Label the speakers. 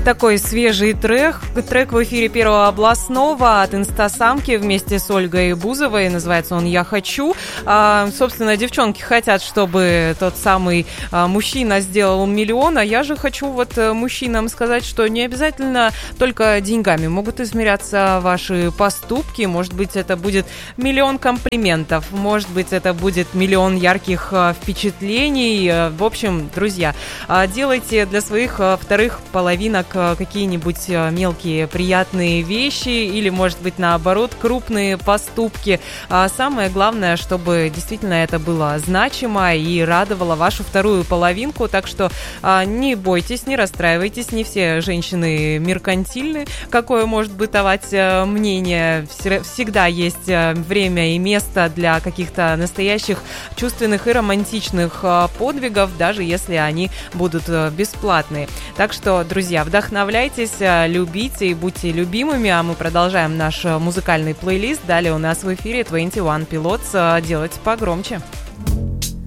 Speaker 1: Такой свежий трек в эфире Первого областного от инстасамки вместе с Ольгой Бузовой. Называется он «Я хочу». Собственно, девчонки хотят, чтобы тот самый мужчина сделал миллион, а я же хочу вот мужчинам сказать, что не обязательно только деньгами могут измеряться ваши поступки. Может быть, это будет миллион комплиментов, может быть, это будет миллион ярких впечатлений. В общем, друзья, делайте для своих вторых половинок какие-нибудь мелкие приятные вещи или, может быть, наоборот, крупные поступки. Самое главное, чтобы действительно это было значимо и радовало вашу вторую половинку. Так что не бойтесь, не расстраивайтесь, не все женщины меркантильны, какое может бытовать мнение. Всегда есть время и место для каких-то настоящих чувственных и романтичных подвигов, даже если они будут бесплатные. Так что, друзья, вдохновляйтесь, любите и будьте любимыми, а мы продолжаем наш музыкальный плейлист. Далее у нас в эфире 21 Pilots, делать погромче.